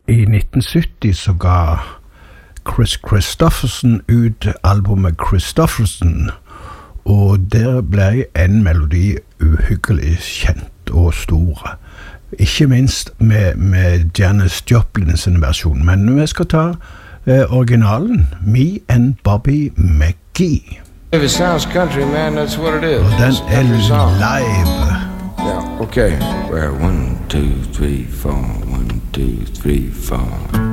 I 1970 så ga Chris Christofferson ut albumet Christofferson, og der ble en melodi uhyggelig kjent og stor. Ikke minst med Janis Joplin sin versjon, men vi skal ta originalen, Me and Bobby McGee. If it sounds country, man, that's what it is. Og den live. Yeah, okay. Where 1, 2, 3, 4, 1, 2, 3, 4.